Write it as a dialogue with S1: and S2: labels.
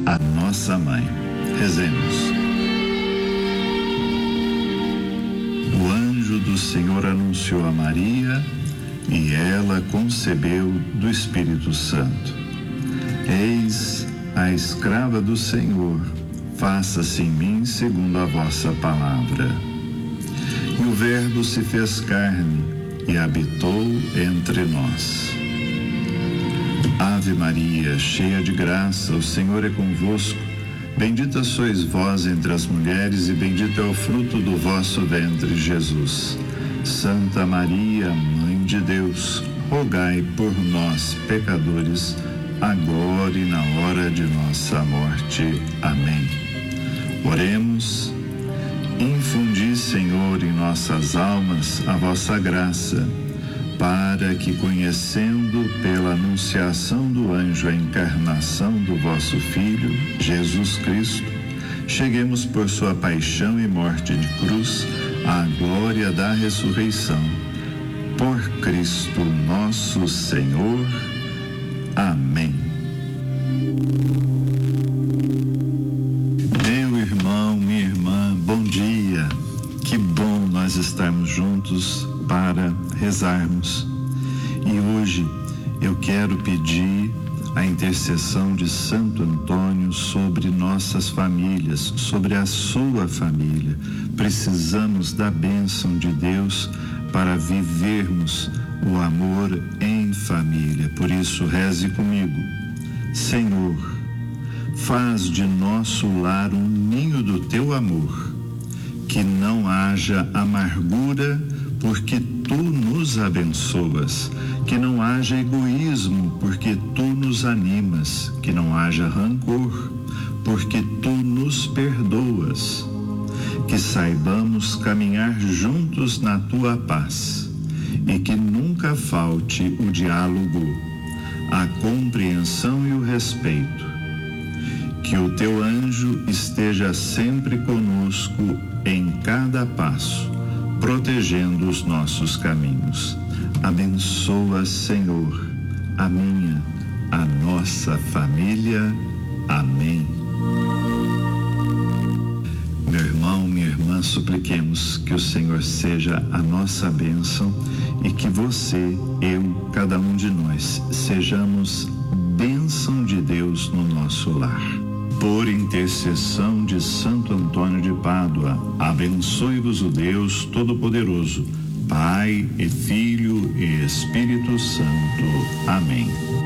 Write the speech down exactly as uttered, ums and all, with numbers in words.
S1: a nossa mãe. Rezemos. O anjo do Senhor anunciou a Maria e ela concebeu do Espírito Santo. Eis a escrava do Senhor, faça-se em mim segundo a vossa palavra. E o Verbo se fez carne e habitou entre nós. Ave Maria, cheia de graça, o Senhor é convosco. Bendita sois vós entre as mulheres e bendito é o fruto do vosso ventre, Jesus. Santa Maria, Mãe de Deus, rogai por nós, pecadores, agora e na hora de nossa morte. Amém. Oremos. Infundi, Senhor, em nossas almas a vossa graça, para que, conhecendo pela anunciação do anjo a encarnação do vosso Filho, Jesus Cristo, cheguemos por sua paixão e morte de cruz à glória da ressurreição. Por Cristo nosso Senhor. Amém. Meu irmão, minha irmã, bom dia. Que bom nós estarmos juntos para rezarmos. E hoje eu quero pedir a intercessão de Santo Antônio sobre nossas famílias, sobre a sua família. Precisamos da bênção de Deus para vivermos o amor em família. Por isso, reze comigo. Senhor, faz de nosso lar um ninho do teu amor, que não haja amargura, porque tu nos abençoas, que não haja egoísmo, porque tu nos animas, que não haja rancor, porque tu nos perdoas, que saibamos caminhar juntos na tua paz e que nunca falte o diálogo, a compreensão e o respeito. Que o teu anjo esteja sempre conosco em cada passo, protegendo os nossos caminhos. Abençoa, Senhor, a minha, a nossa família. Amém. Meu irmão, minha irmã, supliquemos que o Senhor seja a nossa bênção e que você, eu, cada um de nós, sejamos bênção de Deus no nosso lar. Por intercessão de Santo Antônio de Pádua, abençoe-vos o Deus Todo-Poderoso, Pai e Filho e Espírito Santo. Amém.